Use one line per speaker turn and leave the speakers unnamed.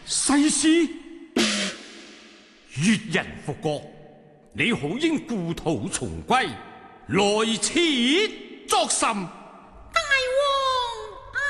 西施，越人復國，你好應故土重歸，來此作甚？